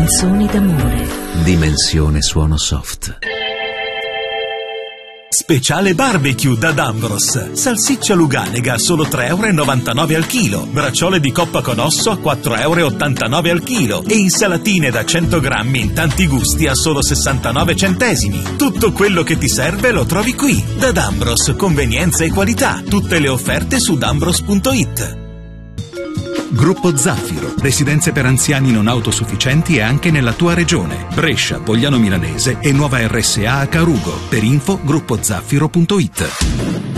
Canzoni d'amore. Dimensione suono soft. Speciale barbecue da D'Ambros. Salsiccia luganega a solo 3,99 € al chilo. Bracciole di coppa con osso a 4,89 € al chilo. E insalatine da 100 grammi in tanti gusti a solo 69 centesimi. Tutto quello che ti serve lo trovi qui. Da D'Ambros, convenienza e qualità. Tutte le offerte su d'ambros.it. Gruppo Zaffiro, residenze per anziani non autosufficienti e anche nella tua regione. Brescia, Pogliano Milanese e nuova RSA a Carugo. Per info gruppozaffiro.it.